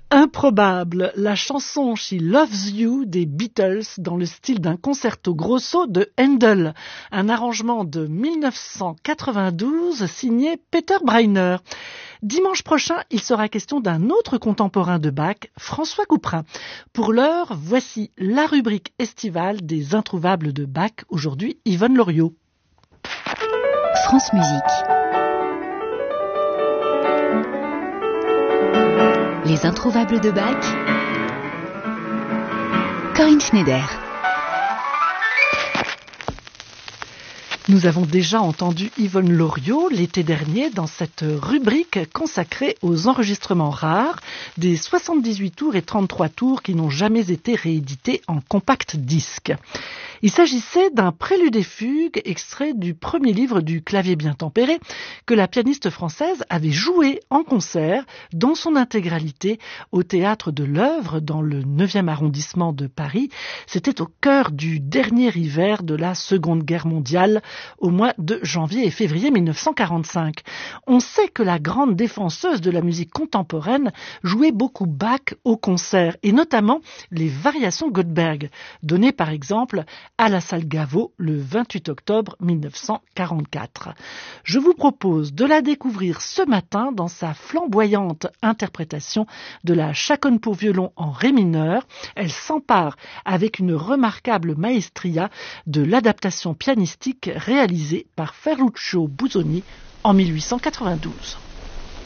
Improbable, la chanson She Loves You des Beatles dans le style d'un concerto grosso de Handel, un arrangement de 1992 signé Peter Breiner. Dimanche prochain, il sera question d'un autre contemporain de Bach, François Couperin. Pour l'heure, voici la rubrique estivale des Introuvables de Bach, aujourd'hui Yvonne Loriot. France Musique. Les Introuvables de Bach, Corinne Schneider. Nous avons déjà entendu Yvonne Loriot l'été dernier dans cette rubrique consacrée aux enregistrements rares des 78 tours et 33 tours qui n'ont jamais été réédités en compact disque. Il s'agissait d'un prélude et fugue extrait du premier livre du clavier bien tempéré que la pianiste française avait joué en concert dans son intégralité au théâtre de l'Œuvre dans le 9e arrondissement de Paris. C'était au cœur du dernier hiver de la Seconde Guerre mondiale au mois de janvier et février 1945. On sait que la grande défenseuse de la musique contemporaine jouait beaucoup Bach au concert et notamment les variations Goldberg, données par exemple à la salle Gaveau le 28 octobre 1944. Je vous propose de la découvrir ce matin dans sa flamboyante interprétation de la chaconne pour violon en ré mineur. Elle s'empare avec une remarquable maestria de l'adaptation pianistique réalisée par Ferruccio Busoni en 1892.